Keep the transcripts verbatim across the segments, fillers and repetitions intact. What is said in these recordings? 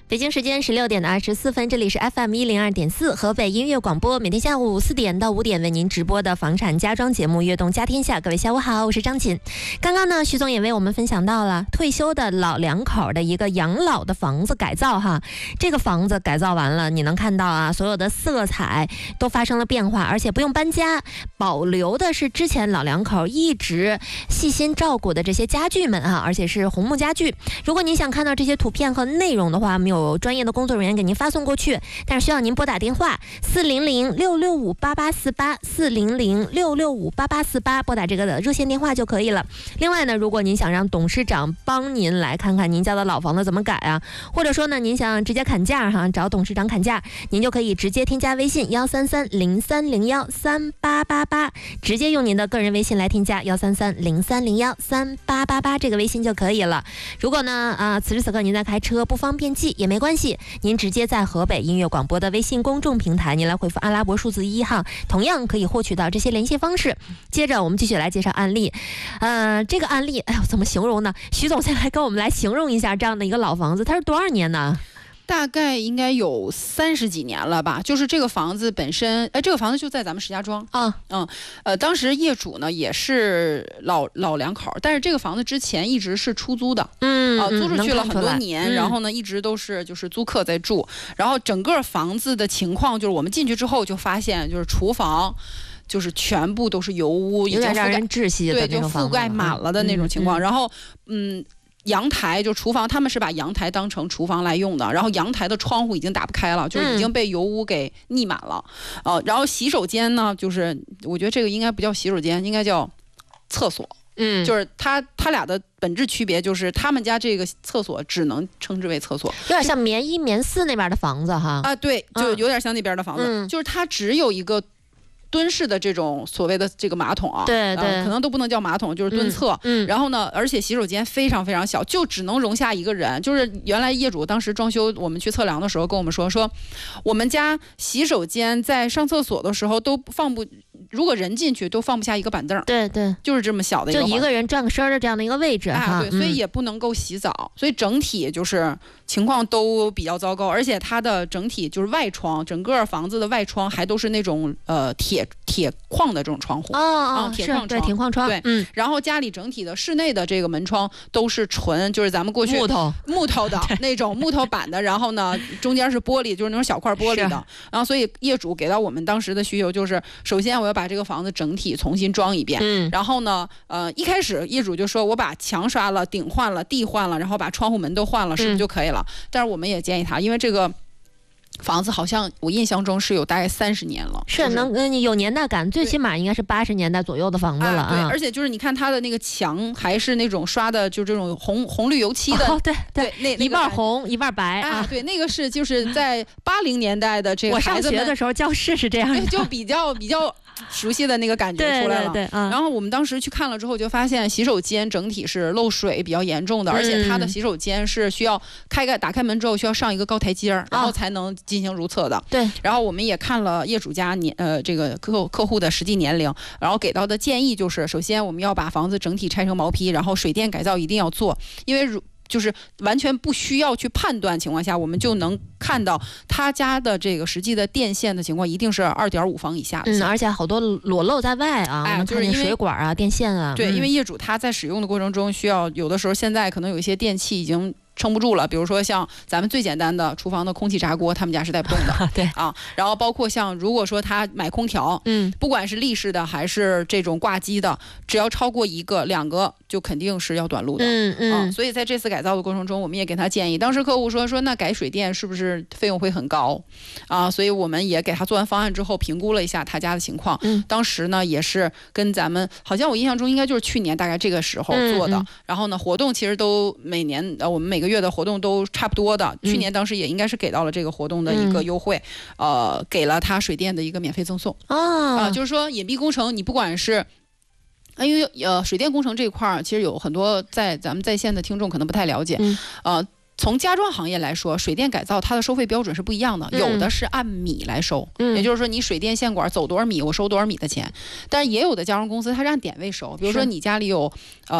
北京时间十六点的二十四分，这里是 F M 一零二点四河北音乐广播，每天下午四点到五点为您直播的房产家装节目《悦动家天下》。各位下午好，我是张琴。刚刚呢，徐总也为我们分享到了退休的老两口的一个养老的房子改造哈。这个房子改造完了，你能看到啊，所有的色彩都发生了变化，而且不用搬家，保留的是之前老两口一直细心照顾的这些家具们啊，而且是红木家具。如果您想看到这些图片和内容的话，没有有专业的工作人员给您发送过去，但是需要您拨打电话四零零六六五八八四八四零零六六五八八四八，拨打这个的热线电话就可以了。另外呢，如果您想让董事长帮您来看看您家的老房子怎么改啊，或者说呢您想直接砍价哈，找董事长砍价，您就可以直接添加微信幺三三零三零幺三八八八，直接用您的个人微信来添加幺三三零三零幺三八八八这个微信就可以了。如果呢啊、呃、此时此刻您在开车不方便记也没关系，您直接在河北音乐广播的微信公众平台，您来回复阿拉伯数字一号，同样可以获取到这些联系方式。接着我们继续来介绍案例，呃，这个案例，哎呦，怎么形容呢？徐总先来跟我们来形容一下这样的一个老房子，它是多少年呢？ 大概应该有三十几年了吧，就是这个房子本身，哎，这个房子就在咱们石家庄啊，嗯，呃，当时业主呢也是老老两口，但是这个房子之前一直是出租的，嗯，啊，租出去了很多年，嗯、然后呢一直都是就是租客在住，然后整个房子的情况就是我们进去之后就发现，就是厨房。就是全部都是油污， 有点让人窒息的那种， 对，就覆盖满了的那种情况。嗯嗯、然后，嗯，阳台就厨房，他们是把阳台当成厨房来用的。然后阳台的窗户已经打不开了，就是已经被油污给溢满了。哦、嗯呃，然后洗手间呢，就是我觉得这个应该不叫洗手间，应该叫厕所。嗯，就是它它俩的本质区别就是他们家这个厕所只能称之为厕所， 有点像棉一棉四那边的房子哈。 啊，对，就有点像那边的房子，嗯、就是它只有一个。蹲式的这种所谓的这个马桶啊， 对对、呃， 可能都不能叫马桶，就是蹲厕。嗯，嗯然后呢，而且洗手间非常非常小，就只能容下一个人。就是原来业主当时装修，我们去测量的时候跟我们说，说我们家洗手间在上厕所的时候都放不，如果人进去都放不下一个板凳。 对对， 就是这么小的一个， 就一个人转个身的这样的一个位置啊，对，所以也不能够洗澡，嗯、所以整体就是情况都比较糟糕，而且它的整体就是外窗，整个房子的外窗还都是那种呃铁。铁矿的这种窗户哦哦， 嗯、铁矿窗， 对，铁矿窗， 对，嗯，然后家里整体的室内的这个门窗都是纯，就是咱们过去木头木头的那种木头板的，然后呢中间是玻璃，就是那种小块玻璃的，然后所以业主给到我们当时的需求就是，首先我要把这个房子整体重新装一遍，嗯，然后呢，呃，一开始业主就说我把墙刷了，顶换了，地换了，然后把窗户门都换了，是不是就可以了？嗯、但是我们也建议他，因为这个。房子好像我印象中是有大概三十年了， 是能嗯有年代感，最起码应该是八十年代左右的房子了啊。 对，而且就是你看它的那个墙还是那种刷的，就这种红红绿油漆的， 哦、对对， 那一半红一半白啊。 对，那个是就是在八零年代的这个孩子们， 我上学的时候教室是这样的， 就比较比较。熟悉的那个感觉出来了， 对对对、嗯、 然后我们当时去看了之后，就发现洗手间整体是漏水比较严重的，嗯、而且它的洗手间是需要开开打开门之后需要上一个高台阶、哦、然后才能进行如厕的。 对， 然后我们也看了业主家年呃这个客客户的实际年龄，然后给到的建议就是，首先我们要把房子整体拆成毛坯，然后水电改造一定要做，因为如。就是完全不需要去判断情况下，我们就能看到他家的这个实际的电线的情况，一定是二点五方以下的。 嗯，而且好多裸露在外啊， 哎， 就是因为水管啊、电线啊。 对， 嗯、 因为业主他在使用的过程中，需要有的时候现在可能有一些电器已经。撑不住了，比如说像咱们最简单的厨房的空气炸锅，他们家是带不动的， 对啊，然后包括像如果说他买空调，嗯，不管是立式的还是这种挂机的，只要超过一个、两个，就肯定是要短路的， 嗯嗯、 啊，所以在这次改造的过程中，我们也给他建议，当时客户说说那改水电是不是费用会很高啊？所以我们也给他做完方案之后，评估了一下他家的情况，嗯，当时呢也是跟咱们好像我印象中应该就是去年大概这个时候做的，嗯嗯、然后呢活动其实都每年呃我们每个月的活动都差不多的，去年当时也应该是给到了这个活动的一个优惠，嗯、呃，给了他水电的一个免费赠送啊、哦呃，就是说隐蔽工程，你不管是。因为呃，水电工程这一块儿，其实有很多在咱们在线的听众可能不太了解，嗯、呃，从家装行业来说，水电改造它的收费标准是不一样的，嗯、有的是按米来收，嗯、也就是说你水电线管走多少米，我收多少米的钱，但是也有的家装公司它是按点位收，比如说你家里有呃。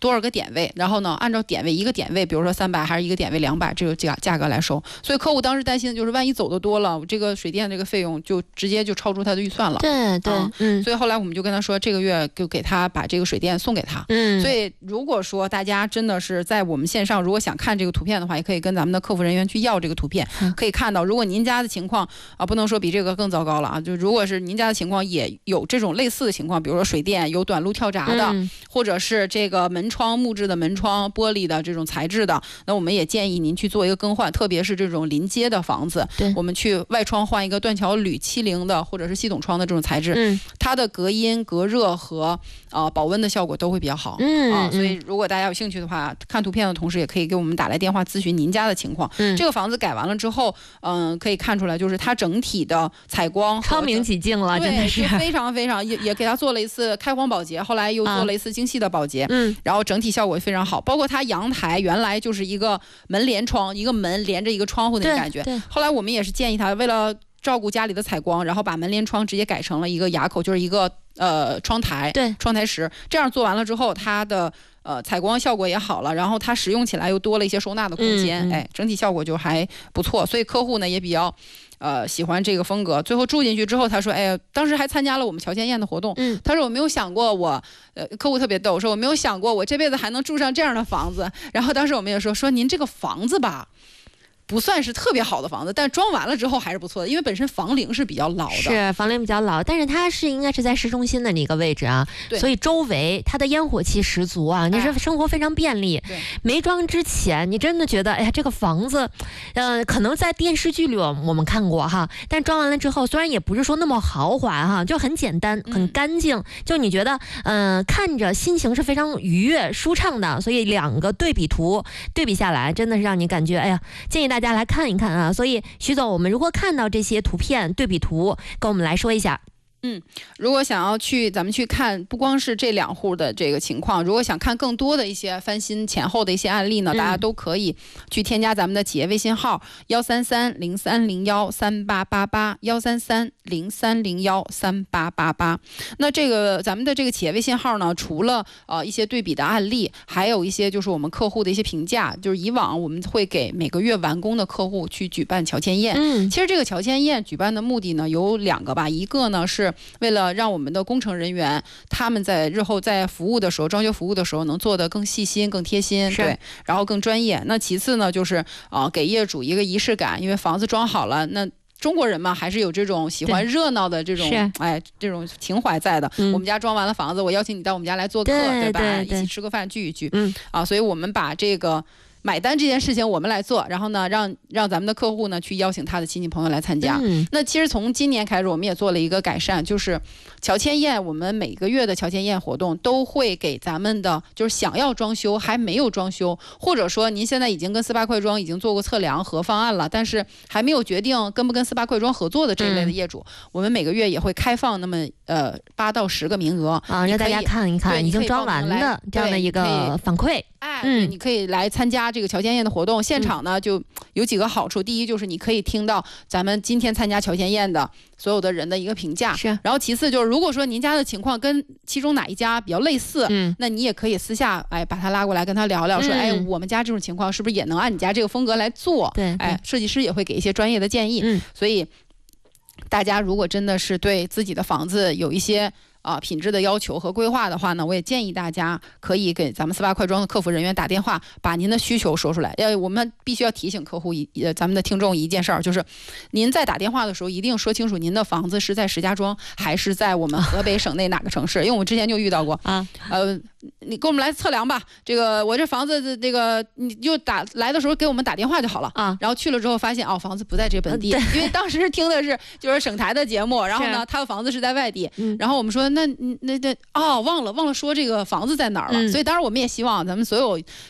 多少个点位，然后呢，按照点位一个点位，比如说三百还是一个点位两百这个价价格来收。所以客户当时担心的就是，万一走的多了，这个水电这个费用就直接就超出他的预算了。 对对，嗯， 嗯，所以后来我们就跟他说，这个月就给他把这个水电送给他。嗯，所以如果说大家真的是在我们线上，如果想看这个图片的话，也可以跟咱们的客服人员去要这个图片，嗯、可以看到，如果您家的情况啊，不能说比这个更糟糕了啊，就如果是您家的情况也有这种类似的情况，比如说水电有短路跳闸的，嗯、或者是这个门窗木质的门窗、玻璃的这种材质的，那我们也建议您去做一个更换，特别是这种临街的房子，我们去外窗换一个断桥铝七零的或者是系统窗的这种材质，嗯、它的隔音、隔热和呃保温的效果都会比较好。嗯啊，所以如果大家有兴趣的话，看图片的同时也可以给我们打来电话咨询您家的情况。嗯，这个房子改完了之后，嗯、呃，可以看出来就是它整体的采光超明几净了，真的是非常非常也也给它做了一次开荒保洁，后来又做了一次精细的保洁。嗯，然后整体效果非常好，包括它阳台原来就是一个门连窗，一个门连着一个窗户那个感觉。后来我们也是建议他为了照顾家里的采光，然后把门帘窗直接改成了一个哑口，就是一个呃窗台，对，窗台石。这样做完了之后，它的呃采光效果也好了，然后它使用起来又多了一些收纳的空间，嗯嗯、哎，整体效果就还不错。所以客户呢也比较呃喜欢这个风格。最后住进去之后，他说：“哎呀，当时还参加了我们乔迁宴的活动。嗯，他说我没有想过我，呃，客户特别逗，说我没有想过我这辈子还能住上这样的房子。然后当时我们也说说您这个房子吧。”不算是特别好的房子，但装完了之后还是不错的，因为本身房龄是比较老的， 是房龄比较老，但是它是应该是在市中心的一个位置啊，所以周围它的烟火气十足啊，你是生活非常便利。哎、没装之前，你真的觉得，哎呀，这个房子，呃，可能在电视剧里我们看过哈，但装完了之后，虽然也不是说那么豪华哈，就很简单、很干净，嗯、就你觉得，嗯、呃，看着心情是非常愉悦、舒畅的，所以两个对比图对比下来，真的是让你感觉，哎呀，建议大家。大家来看一看啊，所以徐总，我们如果看到这些图片对比图，跟我们来说一下。 嗯，如果想要去咱们去看，不光是这两户的这个情况，如果想看更多的一些翻新前后的一些案例呢，嗯、大家都可以去添加咱们的企业微信号幺三三零三零幺三八八八幺三三零三零幺三八八八。那这个咱们的这个企业微信号呢，除了呃一些对比的案例，还有一些就是我们客户的一些评价。就是以往我们会给每个月完工的客户去举办乔迁宴。嗯，其实这个乔迁宴举办的目的呢有两个吧，一个呢是为了让我们的工程人员他们在日后在服务的时候，装修服务的时候能做得更细心、更贴心，对，然后更专业。那其次呢，就是啊、呃，给业主一个仪式感，因为房子装好了，那中国人嘛，还是有这种喜欢热闹的这种哎这种情怀在的。嗯、我们家装完了房子，我邀请你到我们家来做客， 对, 对吧？对对一起吃个饭，聚一聚。嗯啊，所以我们把这个。买单这件事情我们来做，然后呢，让让咱们的客户呢去邀请他的亲戚朋友来参加。嗯、那其实从今年开始，我们也做了一个改善，就是乔迁宴，我们每个月的乔迁宴活动都会给咱们的就是想要装修还没有装修，或者说您现在已经跟四八快装已经做过测量和方案了，但是还没有决定跟不跟四八快装合作的这一类的业主，嗯、我们每个月也会开放那么呃八到十个名额啊，让大家看一看已经装完的这样的一个反馈。 哎，嗯，你可以来参加这个乔迁宴的活动，现场呢就有几个好处。第一就是你可以听到咱们今天参加乔迁宴的所有的人的一个评价，是。然后其次就是，如果说您家的情况跟其中哪一家比较类似，嗯，那你也可以私下哎把他拉过来跟他聊聊，说、嗯、哎我们家这种情况是不是也能按你家这个风格来做？对，哎，设计师也会给一些专业的建议。嗯，所以大家如果真的是对自己的房子有一些。啊，品质的要求和规划的话呢，我也建议大家可以给咱们四八快装的客服人员打电话，把您的需求说出来。要我们必须要提醒客户一，呃，咱们的听众一件事儿，就是您在打电话的时候一定说清楚您的房子是在石家庄还是在我们河北省内哪个城市，因为我们之前就遇到过啊，呃。你给我们来测量吧，这个我这房子的这个你就打来的时候给我们打电话就好了啊。然后去了之后发现哦，房子不在这本地，因为当时听的是就是省台的节目，然后呢他的房子是在外地，然后我们说那那那哦忘了忘了说这个房子在哪儿了。嗯、所以当然我们也希望咱们所有